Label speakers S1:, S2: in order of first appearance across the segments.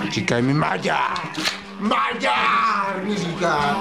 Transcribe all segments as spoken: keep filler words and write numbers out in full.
S1: Říkají mi Maďar, Maďar mi říká.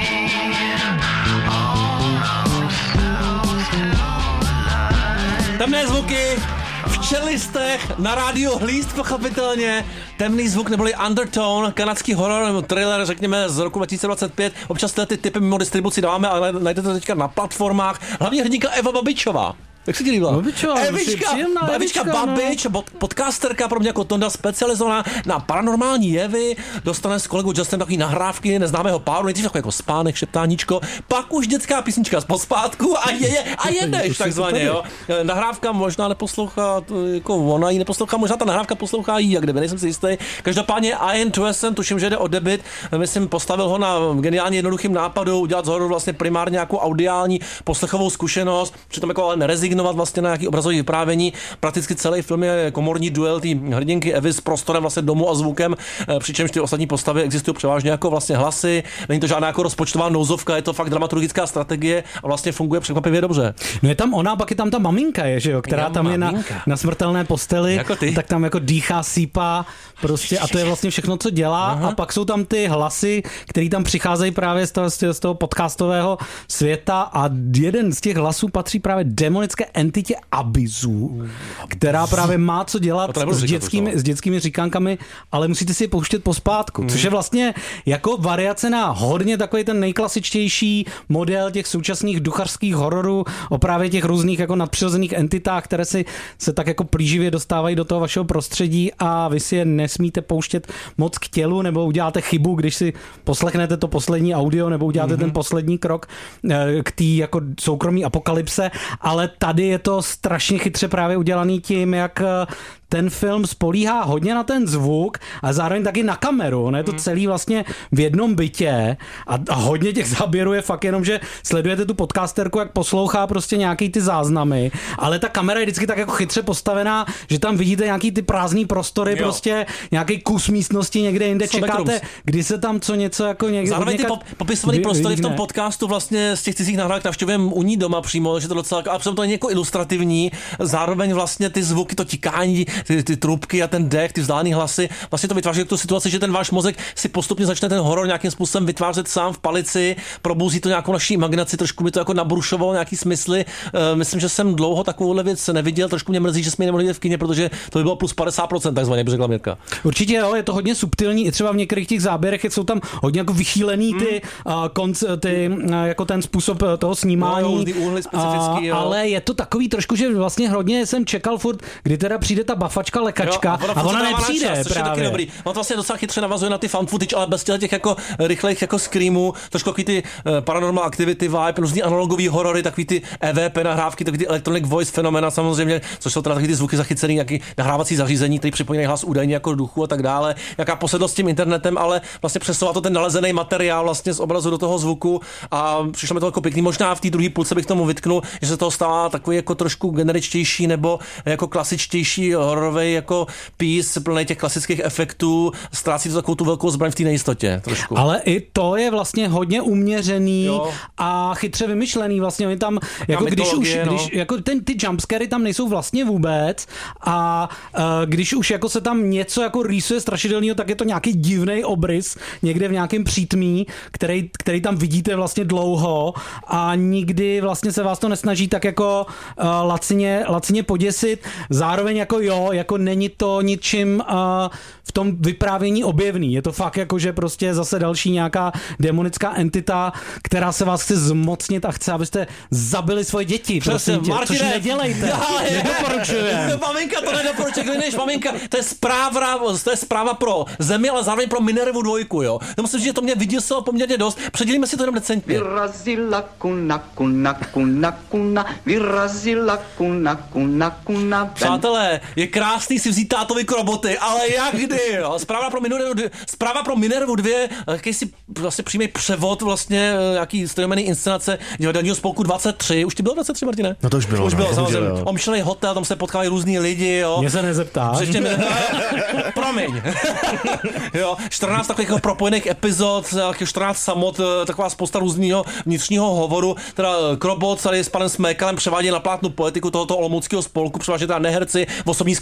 S2: Temné zvuky v čelistech, na rádiu Hlíst pochopitelně. Temný zvuk neboli Undertone, kanadský horor nebo thriller, řekněme, z roku dva tisíce dvacet pět. Občas ty typy mimo distribuci dáváme, ale najdete to teďka na platformách. Hlavně hrdinka Eva Babičová. Jak se ti líbila?
S3: Babičová,
S2: Evička,
S3: příjemná
S2: Evička
S3: Evička,
S2: Babič, no. podcasterka, pro mě jako Tonda specializovaná na paranormální jevy, dostane s kolegou Justem takový nahrávky neznámého páru, nejdřív jako, jako spánek, šeptáníčko, pak už dětská písnička z pospátku a, je, je, a jedeš takzvaně, jo. Nahrávka možná neposlouchá, jako ona ji neposlouchá, možná ta nahrávka poslouchá jí, jak kdyby, nejsem si jistý. Každopádně Ian Tuesen, tuším, že jde o debut, myslím, postavil ho na geniálně jednoduchým nápadu, udělat z hororu vlastně primárně nějakou audiální poslechovou zkušenost, přitom jako ale nerezignovat vlastně na nějaký obrazový vyprávění. Prakticky celý film je komorní duel té hrdinky Evy s prostorem vlastně domu a zvukem, přičemž ty ostatní postavy existují převážně jako vlastně hlasy. Není to žádná jako rozpočtová nouzovka, je to fakt dramaturgická strategie a vlastně funguje překvapivě dobře.
S3: No je tam ona, pak je tam ta maminka, je, že jo, která je tam maminka. je na, na smrtelné posteli,
S2: jako
S3: tak tam jako dýchá, sípá, prostě a to je vlastně všechno, co dělá. Aha. A pak jsou tam ty hlasy, které tam přicházejí právě z toho, z toho podcastového světa a jeden z těch hlasů patří právě demonické entitě Abizu, která právě má co dělat s dětskými, s dětskými říkankami, ale musíte si je pouštět pospátku, hmm. což je vlastně jako variace na hodně takový ten nejklasičtější model těch současných duchařských hororů o právě těch různých jako nadpřirozených entitách, které si se tak jako plíživě dostávají do toho vašeho prostředí a vy si je nesmíte pouštět moc k tělu, nebo uděláte chybu, když si poslechnete to poslední audio, nebo uděláte hmm. ten poslední krok k té jako soukromí apokalypse, ale tady je to strašně chytře právě udělaný tím, jak ten film spolíhá hodně na ten zvuk a zároveň taky na kameru. On je to celý vlastně v jednom bytě a, a hodně těch záběrů je fakt jenom, že sledujete tu podcasterku, jak poslouchá prostě nějaký ty záznamy, ale ta kamera je vždycky tak jako chytře postavená, že tam vidíte nějaký ty prázdný prostory, jo. prostě nějaký kus místnosti někde jinde,
S2: Some
S3: čekáte,
S2: rooms.
S3: Kdy se tam co něco jako někde...
S2: Zároveň ty pop, popisovaný prostory v tom podcastu vlastně z těch cizích nahrávek navštěvujeme u ní doma přímo, že to docela, a přitom to je jako ilustrativní, zároveň vlastně ty zvuky, to tikání, Ty, ty trubky a ten dech, ty vzdálený hlasy, vlastně to vytváří tu situaci, že ten váš mozek si postupně začne ten horor nějakým způsobem vytvářet sám v palici, probouzí to nějakou naší imaginaci, trošku mi to jako nabrušovalo nějaký smysly. E, myslím, že jsem dlouho takovouhle věc neviděl, trošku mě mrzí, že jsme ji nemohli vidět v kině, protože to by bylo plus padesát procent, takzvaně, by řekla Mirka.
S3: Určitě jo, je to hodně subtilní, i třeba v některých těch záběrech jsou tam hodně jako vychýlený ty, hmm. uh, konc, ty uh, jako ten způsob toho snímání.
S2: No, úhly specifický,
S3: uh, ale je to takový trošku, že vlastně hodně jsem čekal furt, kdy teda přijde ta bafačka lékačka, jo, a ona, a ona nepřijde čas, právě. Dobrý.
S2: On to vlastně docela chytře navazuje na ty found footage, ale bez těch jako rychlejch jako screamů, trošku takový ty uh, paranormal activity vibe, různý analogový horory, takový ty E V P nahrávky, takový ty electronic voice fenomena samozřejmě, což jsou teda takový ty zvuky zachycený, nějaký nahrávací zařízení, který připomínají hlas údajně jako duchu a tak dále. Nějaká posedlost s tím internetem, ale vlastně přesouvá to ten nalezený materiál vlastně z obrazu do toho zvuku a přišlo mi to jako pěkný. Možná v té druhé půlce bych tomu vytknul, že se toho stává takový jako trošku generičtější nebo jako klasičtější hororový jako piece plný těch klasických efektů, ztrácí to takovou tu velkou zbraň v té nejistotě trošku.
S3: Ale i to je vlastně hodně uměřený, jo. a chytře vymyšlený vlastně. Oni tam jako když už no. když jako ten ty jumpscary tam nejsou vlastně vůbec a uh, když už jako se tam něco jako rýsuje strašidelného, tak je to nějaký divný obrys někde v nějakém přítmí, který, který tam vidíte vlastně dlouho a nikdy vlastně se vás to nesnaží tak jako uh, lacině, lacině poděsit. Zároveň jako jo, jako není to ničím uh, v tom vyprávění objevný. Je to fakt jako, že prostě zase další nějaká demonická entita, která se vás chce zmocnit a chce, abyste zabili svoje děti. Přesně, což nedělejte. Nedoporučujeme.
S2: Maminka to nedoporučuje, než maminka, to je zpráva, to je zpráva pro Zemi, ale zároveň pro Minervu dvojku, jo. Já musím říct, že to mě vyděsilo poměrně dost. Předělíme si to jenom decentně.
S4: Vyrazila kuna, kuna, kuna, kuna, vyrazila kuna, kuna, kuna.
S2: Přátelé, je krásný si vzít tátovi roboty, ale jak kdy, jo. Zpráva pro Minervu dvě, zpráva pro Minervu dvě, jakýsi vlastně přímý převod vlastně nějaký stejnomenný inscenace divadelního spolku dvacet tři. Už ty bylo dvacet tři, Martine?
S1: No to už bylo.
S2: Už
S1: no,
S2: bylo, samozřejmě. Omšlený hotel, tam se potkávají různý lidi, jo.
S3: Mě se nezeptáš.
S2: Mě... Promiň. Jo, čtrnáct takových propojených epizod, čtrnáct samot, taková spousta různého vnitřního hovoru, teda Krobot tady s panem Smékalem převádí na plátnu poetiku tohoto olomouckého spolku, převážně teda neherci v osobní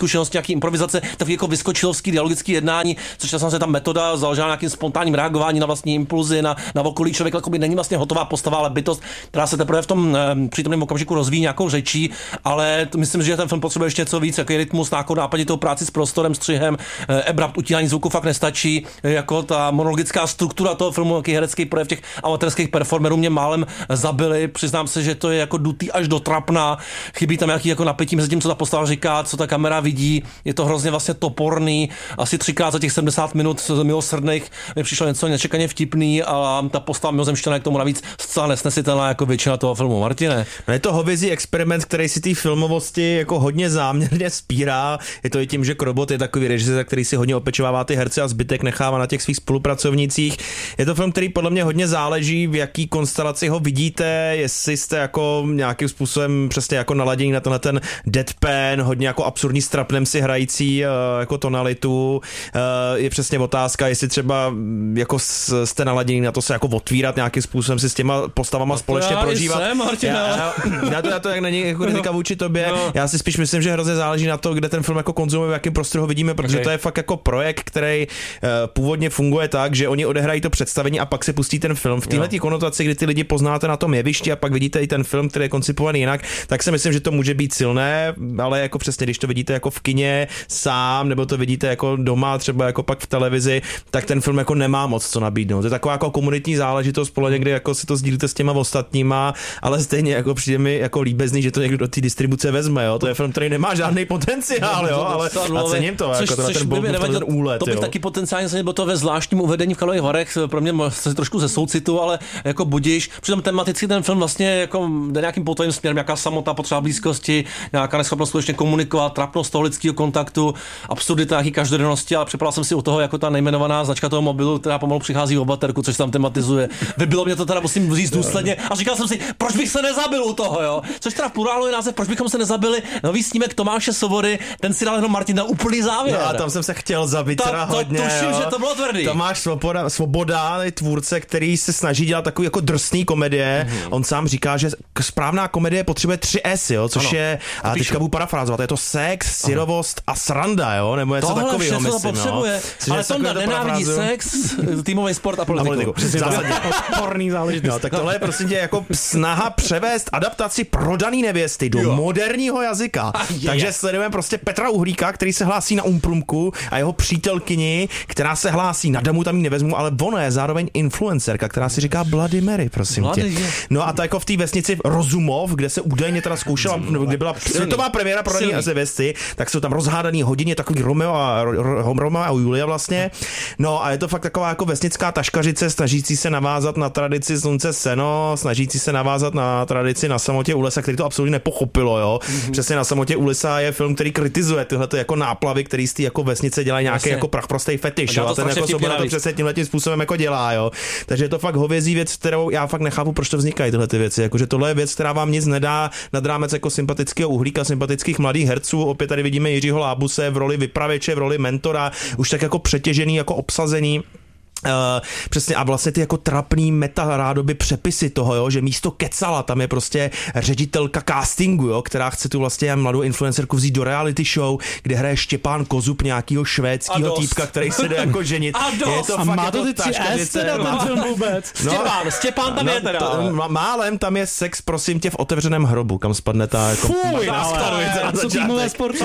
S2: zkušenosti, nějaký improvizace, takový jako vyskočilovský dialogický jednání, což je samozřejmě ta metoda založená na nějakým spontánním reagování na vlastní impulzy, na, na okolí. Člověk jakoby není vlastně hotová postava, ale bytost, která se teprve v tom e, přítomném okamžiku rozvíjí nějakou řečí, ale to myslím, že ten film potřebuje ještě něco víc, jako je rytmus, nákon, nápaditou práci s prostorem, střihem, e, abrupt utírání zvuku fakt nestačí, e, jako ta monologická struktura toho filmu, jaký herecký projev těch amatérských performerů mě málem zabili. Přiznám se, že to je jako dutý až do trapna. Chybí tam nějaký jako napětí mezi tím, co ta postava říká, co ta kamera vidí. Je to hrozně vlastně toporný. Asi třikrát za těch sedmdesát minut milosrdných mi přišlo něco nečekaně vtipný a ta postava mimozemštěná je k tomu navíc zcela nesnesitelná jako většina toho filmu. Martine?
S5: No je to hovězí experiment, který si té filmovosti jako hodně záměrně spírá. Je to i tím, že Krobot je takový režisér, který si hodně opečovává ty herce a zbytek nechává na těch svých spolupracovnících. Je to film, který podle mě hodně záleží, v jaký konstelaci ho vidíte, jestli jste jako nějakým způsobem přesně jako naladění na tenhle ten deadpan, hodně jako absurdní strapnem si hrající jako tonalitu. Je přesně otázka, jestli třeba jako jste naladění na to se jako otvírat nějakým způsobem si s těma postavama no společně
S2: já
S5: prožívat.
S2: Jsem,
S5: já, já, já, to, já to jak není jako kritika vůči tobě.
S2: No.
S5: Já si spíš myslím, že hrozně záleží na to, kde ten film jako konzumuje, v jakém prostoru ho vidíme, protože okay. to je fakt jako projekt, který uh, původně funguje tak, že oni odehrají to představení a pak se pustí ten film. V této konotaci, kdy ty lidi poznáte na tom jevišti a pak vidíte i ten film, který je koncipovaný jinak, tak si myslím, že to může být silné, ale jako přesně, když to vidíte jako v kině sám, nebo to vidíte jako doma, třeba jako pak v televizi, tak ten film jako nemá moc co nabídnout. To je taková jako komunitní záležitost, podle někdy jako si to sdílíte s těma ostatníma, ale stejně jako přijde mi jako líbezný, že to někdo do té distribuce vezme, jo. To je film, který nemá žádný potenciál, jo, ale a cením to,
S2: což,
S5: jako to, ten,
S2: by
S5: ten úlet,
S2: to bych
S5: jo.
S2: taky potenciálně se, nebo to ve zvláštním uvedení v Karlových Varech, pro mě se trošku ze soucitu, ale jako budíš. Přitom tematicky ten film vlastně jako jde nějakým potojím směrem, nějaká samota, potřeba blízkosti, nějaká neschopnost skutečně komunikovat, trapnost toho lidského kontaktu, absurdita nějaký každodennosti, ale připadal jsem si u toho jako ta nejmenovaná značka toho mobilu, která pomalu přichází o baterku, což tam tematizuje. Vybilo mě to teda, musím říct důsledně, a říkal jsem si, proč bych se nezabil u toho, jo? Což teda v plurálu je název, proč bychom se nezabili. Nový snímek Tomáše Svobody, ten si dal jenom Martin na úplný závěr.
S5: No a tam jsem se chtěl zabít teda
S2: to, to
S5: hodně.
S2: Tuším,
S5: jo.
S2: že to bylo tvrdý.
S5: Tomáš Svoboda, Svoboda je tvůrce, který se snaží dělat takový jako drsný komedie. Mm-hmm. On sám říká, že správná komedie potřebuje tři S, jo, což ano, je, a teďka budu parafrázovat, je to sex, syrovost a sranda, jo, nebo něco takového, myslím.
S2: Tohle potřebuje,
S5: no.
S2: ale Tonda nenávidí sex, týmový sport a politiku. A politiku.
S5: Přesně zásadně.
S3: Odporný záležitost.
S5: No, tak tohle je prostě jako snaha převést adaptaci Prodaný nevěsty do
S2: jo.
S5: moderního jazyka. A je, Takže je. sledujeme prostě Petra Uhlíka, který se hlásí na Umprumku a jeho přítelkyni, která se hlásí na damu, tam ji nevezmu, ale ona je zároveň influencerka, která si říká Bloody Mary, prosím Bloody tě. Je. No a to jako v té vesnici Rozumov, kde se údajně teda zkoušela, kde byla světová premiéra Prodaný nevěsty, tak jsou tam rozhádaný hodině, takový Romeo a, Romeo a Julia vlastně. No a je to fakt taková jako vesnická taškařice, snažící se navázat na tradici Slunce seno, snažící se navázat na tradici Na samotě u lesa, který to absolutně nepochopilo, jo. Mm-hmm. Přesně Na samotě u lesa je film, který kritizuje tyhle jako náplavy, který z té jako vesnice dělají nějaký jako prachprostej fetiš, jo. A ten jako Svoboda to přesně tímhle tím způsobem jako dělá, jo. Takže je to fakt hovězí věc, kterou já fakt nechápu, proč to vznikají tyhle ty věci, jakože tohle je věc, která vám nic nedá nad rámec jako sympatického Uhlíka, sympatických mladých herců. Opět tady vidíme Jiřího Lábuse v roli vypravěče, v roli mentora, už tak jako přetěžený, jako obsazený. Uh, přesně a vlastně ty jako trapný meta rádoby přepisy toho, jo, že místo kecala tam je prostě ředitelka castingu, jo, která chce tu vlastně mladou influencerku vzít do reality show, kde hraje Štěpán Kozub, nějakýho švédského týpka, který se jde jako ženit.
S2: A,
S5: je to
S3: a
S5: fakt
S3: má
S5: jako
S3: to ty tři S teda ten film vůbec.
S5: No,
S2: Štěpán, Štěpán tam
S5: no,
S2: je teda.
S5: To, málem tam je sex, prosím tě, v otevřeném hrobu, kam spadne ta jako...
S3: Fuj, a co týmové sporty?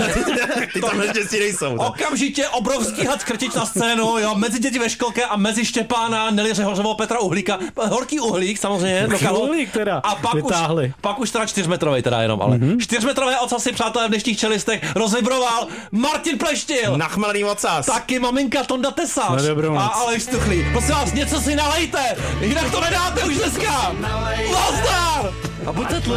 S5: Ty tam naštěstí nejsou.
S2: Okamžitě obrovský had krtič na scénu, jo, mezi děti ve školce a mezi Štěpána, Nely Řehořovou, Petra Uhlíka, horký uhlík samozřejmě,
S3: uhlík teda
S2: a pak
S3: vytáhli.
S2: už, pak už teda čtyřmetrovej teda jenom, ale mm-hmm. čtyřmetrové ocas si přátelé v dnešních čelistech rozvibroval Martin Pleštil.
S5: Nachmelený ocas.
S2: Taky maminka Tonda Tesař.
S3: No,
S2: a Aleš Stuchlý. Prosím vás, něco si nalejte, jinak to nedáte už dneska. Nazdar! A buďte